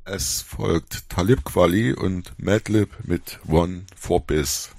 Es folgt Talib Kweli und Madlib mit One for Biz.